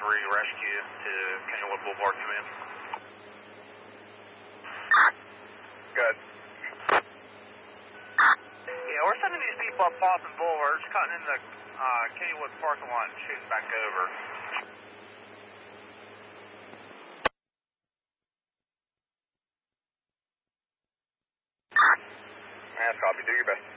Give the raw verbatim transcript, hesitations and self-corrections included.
three rescue to Kennywood Boulevard command. Good. Yeah, we're sending these people up Boston Boulevard, just cutting in the uh, Kennywood parking lot and shooting back over. That's copy. Do your best.